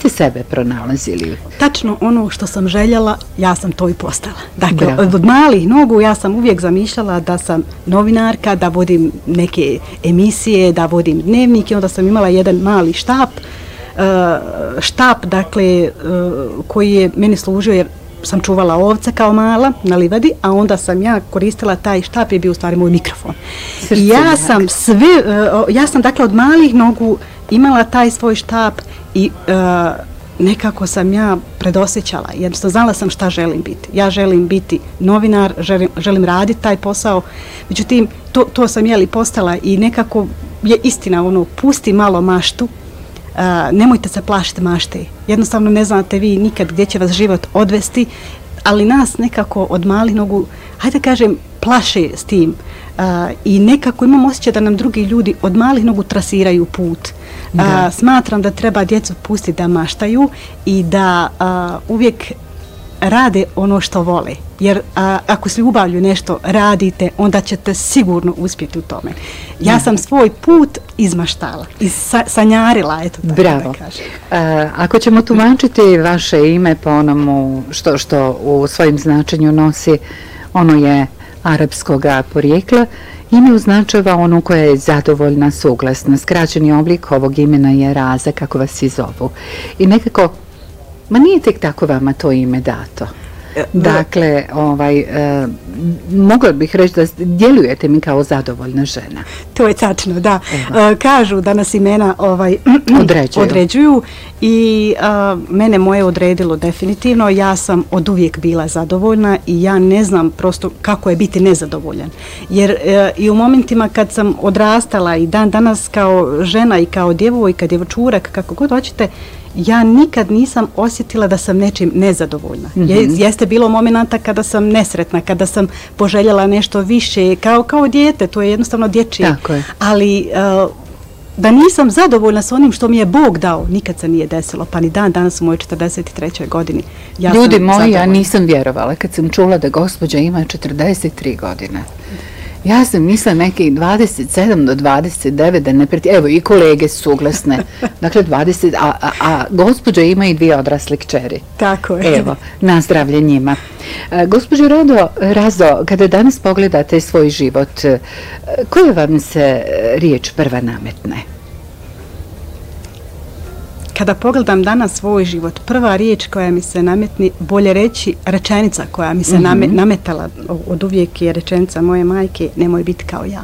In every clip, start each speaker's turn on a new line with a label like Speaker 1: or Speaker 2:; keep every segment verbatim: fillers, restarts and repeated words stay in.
Speaker 1: ste sebe pronalazili?
Speaker 2: Tačno ono što sam željela, ja sam to i postala. Dakle,
Speaker 1: Bravo.
Speaker 2: od malih nogu ja sam uvijek zamišljala da sam novinarka, da vodim neke emisije, da vodim dnevnik i onda sam imala jedan mali štap, uh, štap, dakle, uh, koji je meni služio jer sam čuvala ovce kao mala na livadi, a onda sam ja koristila taj štap je bio u stvari moj mikrofon.
Speaker 1: Srce
Speaker 2: I ja
Speaker 1: jak.
Speaker 2: sam sve, uh, ja sam dakle od malih nogu imala taj svoj štap i uh, nekako sam ja predosjećala, jednostavno znala sam šta želim biti. Ja želim biti novinar, želim, želim raditi taj posao, međutim, to, to sam jeli postala i nekako je istina, ono, pusti malo maštu, uh, nemojte se plašiti mašte. Jednostavno ne znate vi nikad gdje će vas život odvesti, ali nas nekako od malih nogu, hajde kažem, plaše s tim. Uh, I nekako imam osjećaj da nam drugi ljudi od malih nogu trasiraju put. Uh, smatram da treba djecu pustiti da maštaju i da uh, uvijek rade ono što vole. Jer a, ako s ljubavlju nešto radite, onda ćete sigurno uspjeti u tome. Ja mm. sam svoj put izmaštala, sanjarila, eto tako
Speaker 1: Bravo.
Speaker 2: da kažem.
Speaker 1: A, ako ćemo tumačiti vaše ime po onomu što, što u svojim značenju nosi, ono je arapskog porijekla, ime označava onu koja je zadovoljna, suglasna. Skraćeni oblik ovog imena je Raza, kako vas i zovu. I nekako, ma nije tek tako vama to ime dato. Dakle, ovaj, e, mogla bih reći da djelujete mi kao zadovoljna žena.
Speaker 2: To je tačno, da. E, kažu da nas imena ovaj,
Speaker 1: određuju.
Speaker 2: određuju i a, mene moje odredilo definitivno. Ja sam od uvijek bila zadovoljna i ja ne znam prosto kako je biti nezadovoljan. Jer e, i u momentima kad sam odrastala i dan danas kao žena i kao djevojka, djevčurak, kako god hoćete, ja nikad nisam osjetila da sam nečim nezadovoljna. Mm-hmm. Je, jeste bilo momenata kada sam nesretna, kada sam poželjela nešto više, kao, kao dijete, to je jednostavno dječje.
Speaker 1: Tako je.
Speaker 2: Ali uh, da nisam zadovoljna s onim što mi je Bog dao, nikad se nije desilo, pa ni dan danas u mojoj četrdeset trećoj godini. Ja
Speaker 1: Ljudi moji, ja nisam vjerovala kad sam čula da gospođa ima četrdeset tri godine. Ja sam mislila nekih dvadeset sedam do dvadeset devet, da ne preti... Evo, i kolege su suglasne. Dakle, dvadeset, a, a, a gospođa ima i dvije odrasle kćeri.
Speaker 2: Tako je.
Speaker 1: Evo, nazdravlje njima. E, gospođo Rado, Razo, kada danas pogledate svoj život, koja vam se riječ prva nametne?
Speaker 2: Kada pogledam danas svoj život, prva riječ koja mi se nametni, bolje reći rečenica koja mi se mm-hmm. nametala od uvijek je rečenica moje majke, nemoj biti kao ja.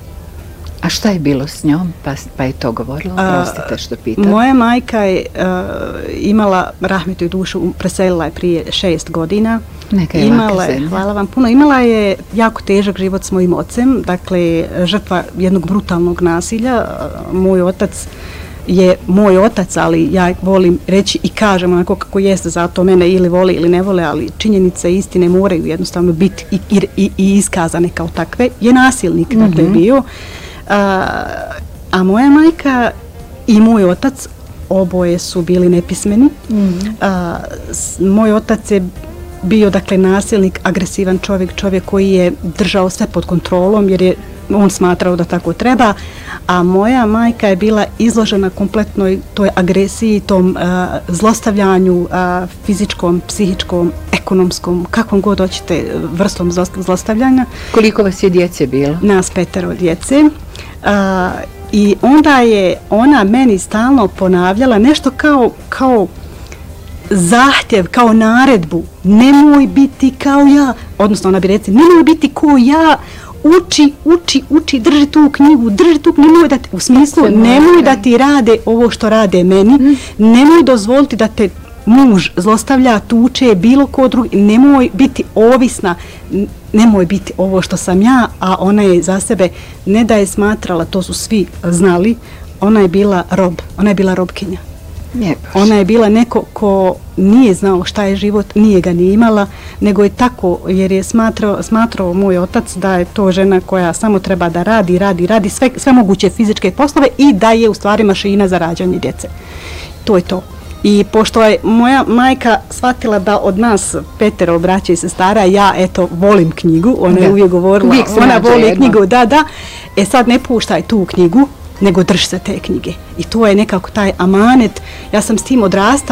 Speaker 1: A šta je bilo s njom? Pa, pa je to govorila, prostite što pitam.
Speaker 2: Moja majka je uh, imala rahmetu i dušu, preselila je prije šest godina.
Speaker 1: Neka je
Speaker 2: imala je, hvala vam puno, imala je jako težak život s mojim ocem, dakle žrtva jednog brutalnog nasilja. Moj otac je moj otac, ali ja volim reći i kažem onako kako jeste, zato mene ili vole ili ne vole, ali činjenice i istine moraju jednostavno biti i, i, i iskazane kao takve. Je nasilnik, mm-hmm. dakle, bio. A, a moja majka i moj otac, oboje su bili nepismeni. Mm-hmm. A, s, moj otac je bio, dakle, nasilnik, agresivan čovjek, čovjek koji je držao sve pod kontrolom, jer je on smatrao da tako treba, a moja majka je bila izložena kompletnoj toj agresiji, tom uh, zlostavljanju, uh, fizičkom, psihičkom, ekonomskom, kakvom god hoćete vrstom zlostavljanja.
Speaker 1: Koliko vas je djece bilo?
Speaker 2: Nas petero djece. Uh, I onda je ona meni stalno ponavljala nešto kao, kao zahtjev, kao naredbu. Nemoj biti kao ja. Odnosno ona bi rekla, nemoj biti kao ja. Uči, uči, uči, drži tu knjigu, drži tu knjigu, nemoj da ti, u smislu, nemoj da ti rade ovo što rade meni, mm. nemoj dozvoliti da te muž zlostavlja, tuče, bilo ko drugi, nemoj biti ovisna, nemoj biti ovo što sam ja, a ona je za sebe, ne da je smatrala, to su svi znali, ona je bila rob, ona je bila robkinja. Ona je bila neko ko nije znao šta je život, nije ga ni imala, nego je tako, jer je smatrao, smatrao moj otac da je to žena koja samo treba da radi, radi, radi sve, sve moguće fizičke poslove i da je u stvari mašina za rađanje djece. To je to. I pošto je moja majka shvatila da od nas petero braća i sestara, ja eto volim knjigu, ona je uvijek govorila, ona voli jedno. knjigu, da, da, e sad ne puštaj tu knjigu, nego drži se te knjige. I to je nekako taj amanet, ja sam s tim odrastala.